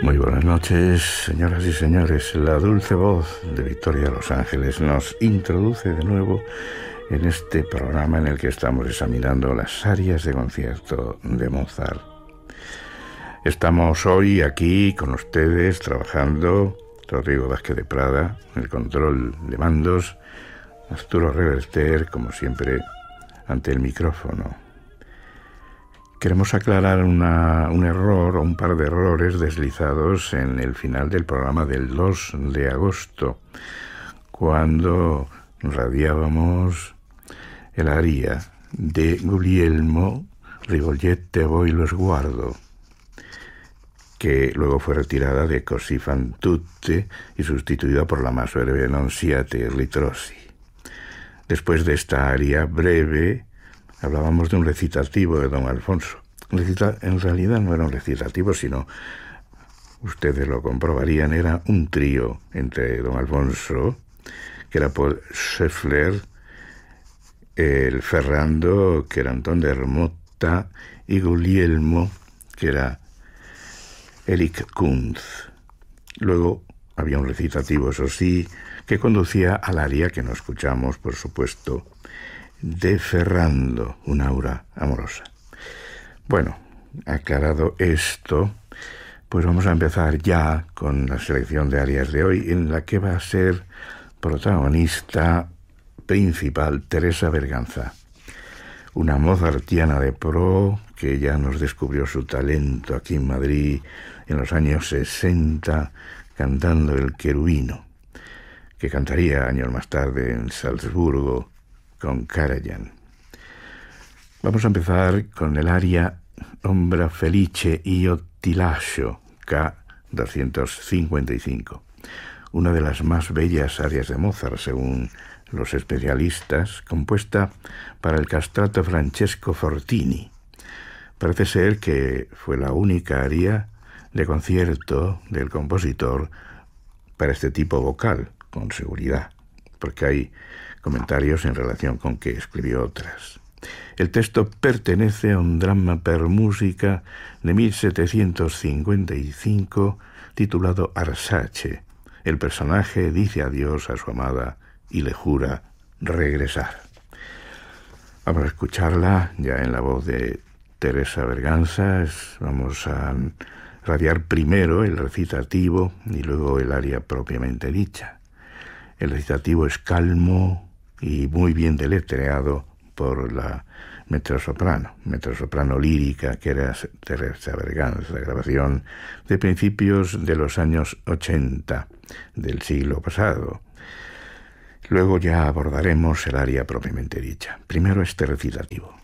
Muy buenas noches, señoras y señores. La dulce voz de Victoria Los Ángeles nos introduce de nuevo en este programa en el que estamos examinando las arias de concierto de Mozart. Estamos hoy aquí con ustedes trabajando Rodrigo Vázquez de Prada, el control de mandos, Arturo Reverter, como siempre, ante el micrófono. Queremos aclarar un error o un par de errores deslizados en el final del programa del 2 de agosto, cuando radiábamos el aria de Guglielmo Rigogliette Voi lo sguardo, que luego fue retirada de Così fan tutte y sustituida por la más breve Nunziate Ritrosi. Después de esta aria breve, hablábamos de un recitativo de don Alfonso. En realidad no era un recitativo, sino, ustedes lo comprobarían, era un trío entre don Alfonso, que era Paul Scheffler, el Ferrando, que era Antón de Hermotta, y Guglielmo, que era Erich Kunz. Luego había un recitativo, eso sí, que conducía al aria que no escuchamos, por supuesto, de Ferrando, un aura amorosa. Bueno, aclarado esto, pues vamos a empezar ya con la selección de arias de hoy, en la que va a ser protagonista principal Teresa Berganza, una mozartiana de pro que ya nos descubrió su talento aquí en Madrid en los años 60, cantando el Cherubino, que cantaría años más tarde en Salzburgo con Karajan. Vamos a empezar con el aria Ombra Felice io ti lascio, K255, una de las más bellas arias de Mozart, según los especialistas, compuesta para el castrato Francesco Fortini. Parece ser que fue la única aria de concierto del compositor para este tipo vocal, con seguridad, porque hay comentarios en relación con que escribió otras. El texto pertenece a un drama per musica de 1755 titulado Arsace. El personaje dice adiós a su amada y le jura regresar. Vamos a escucharla ya en la voz de Teresa Berganza. Vamos a radiar primero el recitativo y luego el aria propiamente dicha. El recitativo es calmo y muy bien deletreado por la mezzosoprano lírica, que era Teresa Berganza, grabación de principios de los años 80 del siglo pasado. Luego ya abordaremos el aria propiamente dicha. Primero este recitativo.